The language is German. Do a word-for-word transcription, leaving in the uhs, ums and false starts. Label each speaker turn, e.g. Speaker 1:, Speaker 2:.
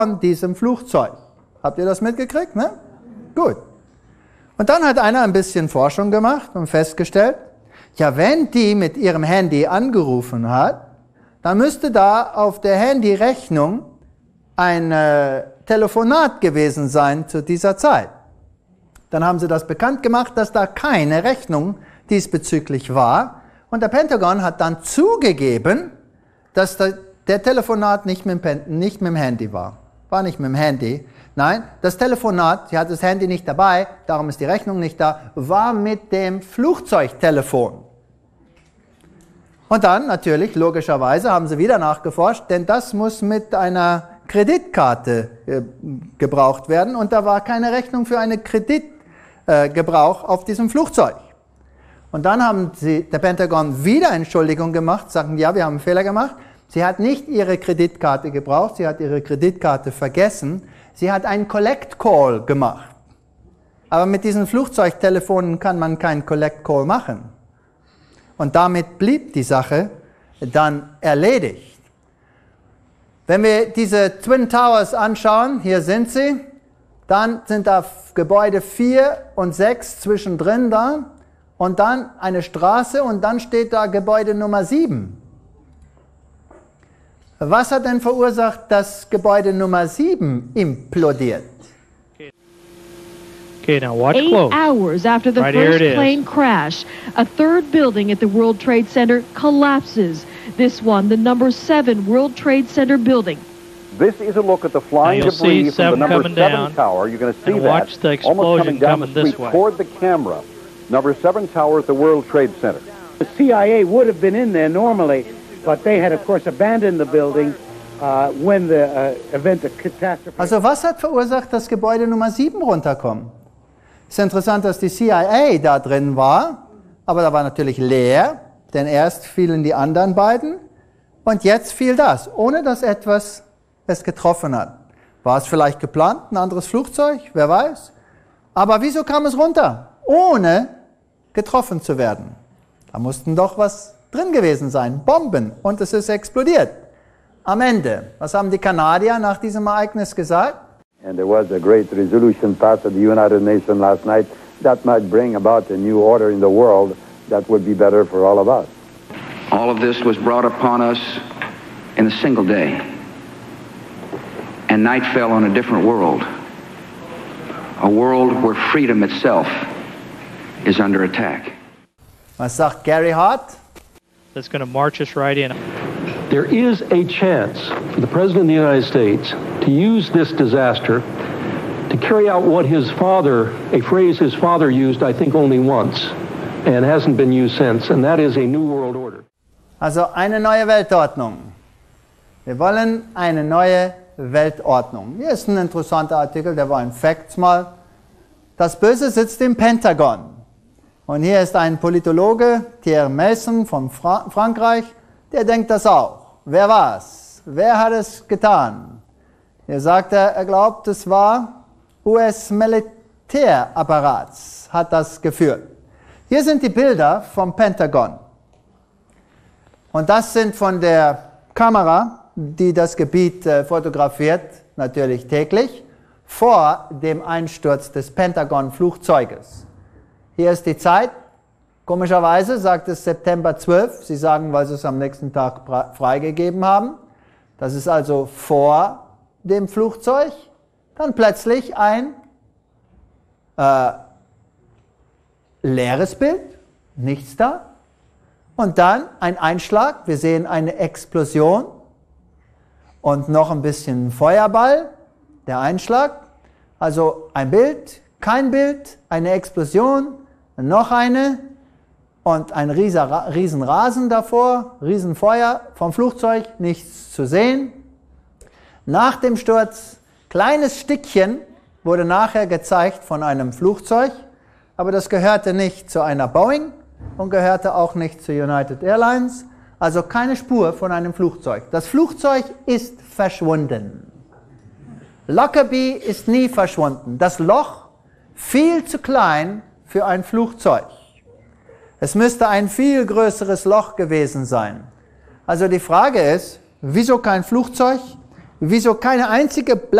Speaker 1: von diesem Flugzeug. Habt ihr das mitgekriegt, ne? Gut. Und dann hat einer ein bisschen Forschung gemacht und festgestellt, ja, wenn die mit ihrem Handy angerufen hat, dann müsste da auf der Handyrechnung ein äh, Telefonat gewesen sein zu dieser Zeit. Dann haben sie das bekannt gemacht, dass da keine Rechnung diesbezüglich war. Und der Pentagon hat dann zugegeben, dass der, der Telefonat nicht mit, dem, nicht mit dem Handy war. War nicht mit dem Handy. Nein, das Telefonat, sie hat das Handy nicht dabei, darum ist die Rechnung nicht da, war mit dem Flugzeugtelefon. Und dann natürlich, logischerweise, haben sie wieder nachgeforscht, denn das muss mit einer Kreditkarte äh, gebraucht werden und da war keine Rechnung für einen Kreditgebrauch äh, auf diesem Flugzeug. Und dann haben sie, der Pentagon wieder Entschuldigung gemacht, sagten, ja, wir haben einen Fehler gemacht. Sie hat nicht ihre Kreditkarte gebraucht, sie hat ihre Kreditkarte vergessen. Sie hat einen Collect Call gemacht. Aber mit diesen Flugzeugtelefonen kann man keinen Collect Call machen. Und damit blieb die Sache dann erledigt. Wenn wir diese Twin Towers anschauen, hier sind sie, dann sind da Gebäude vier und sechs zwischendrin da und dann eine Straße und dann steht da Gebäude Nummer sieben. Was hat denn verursacht, dass Gebäude Nummer sieben implodiert?
Speaker 2: Okay, now watch
Speaker 3: Eight
Speaker 2: close.
Speaker 3: hours after the
Speaker 2: Right here
Speaker 3: first
Speaker 2: it is.
Speaker 3: plane crash, a third building at the World Trade Center collapses. This one, the number seven World Trade Center building.
Speaker 4: This is a look at the flying
Speaker 2: Now you'll
Speaker 4: debris
Speaker 2: see
Speaker 4: from the
Speaker 2: seven
Speaker 4: number
Speaker 2: coming
Speaker 4: seven
Speaker 2: down,
Speaker 4: tower. You're going to see
Speaker 2: and
Speaker 4: that
Speaker 2: watch the
Speaker 4: almost
Speaker 2: explosion
Speaker 4: coming down
Speaker 2: coming
Speaker 4: the
Speaker 2: this
Speaker 4: street
Speaker 2: way.
Speaker 4: toward the camera. Number seven tower at the World Trade Center.
Speaker 5: The C I A would have been in there normally, but they had, of course, abandoned the building uh, when the uh, event of catastrophe.
Speaker 1: Also was hat verursacht, dass Gebäude Nummer sieben runterkommen? Es ist interessant, dass die C I A da drin war, aber da war natürlich leer, denn erst fielen die anderen beiden und jetzt fiel das, ohne dass etwas es getroffen hat. War es vielleicht geplant, ein anderes Flugzeug? Wer weiß. Aber wieso kam es runter, ohne getroffen zu werden? Da mussten doch was drin gewesen sein, Bomben, und es ist explodiert. Am Ende, was haben die Kanadier nach diesem Ereignis gesagt?
Speaker 6: And there was a great resolution passed at the United Nations last night that might bring about a new order in the world that would be better for all of us.
Speaker 7: All of this was brought upon us in a single day. And night fell on a different world. A world where freedom itself is under attack.
Speaker 1: Was sagt Gary Hart?
Speaker 2: That's going to march us right in.
Speaker 8: There is a chance for the President of the United States to use this disaster to carry out what his father, a phrase his father used, I think, only once, and hasn't been used since, and that is a new world order.
Speaker 1: Also eine neue Weltordnung. Wir wollen eine neue Weltordnung. Hier ist ein interessanter Artikel, der war in Facts mal. Das Böse sitzt im Pentagon. Und hier ist ein Politologe, Thierry Meyssan von Fra- Frankreich, der denkt das auch. Wer war's? Wer hat es getan? Hier sagt er, er glaubt, es war U S-Militärapparats, hat das geführt. Hier sind die Bilder vom Pentagon. Und das sind von der Kamera, die das Gebiet äh, fotografiert, natürlich täglich, vor dem Einsturz des Pentagon-Flugzeuges. Hier ist die Zeit. Komischerweise sagt es September zwölften. Sie sagen, weil sie es am nächsten Tag freigegeben haben. Das ist also vor dem Flugzeug. Dann plötzlich ein äh, leeres Bild, nichts da. Und dann ein Einschlag. Wir sehen eine Explosion und noch ein bisschen Feuerball, der Einschlag. Also ein Bild, kein Bild, eine Explosion, noch eine. Und ein riesen Rasen davor, Riesenfeuer vom Flugzeug, nichts zu sehen. Nach dem Sturz, kleines Stückchen wurde nachher gezeigt von einem Flugzeug, aber das gehörte nicht zu einer Boeing und gehörte auch nicht zu United Airlines, also keine Spur von einem Flugzeug. Das Flugzeug ist verschwunden. Lockerbie ist nie verschwunden. Das Loch viel zu klein für ein Flugzeug. Es müsste ein viel größeres Loch gewesen sein. Also die Frage ist, wieso kein Flugzeug? wieso keine einzige